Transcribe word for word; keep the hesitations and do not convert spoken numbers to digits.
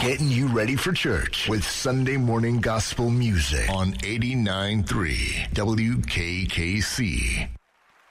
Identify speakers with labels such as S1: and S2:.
S1: Getting you ready for church with Sunday morning gospel music on eighty-nine point three W K K C.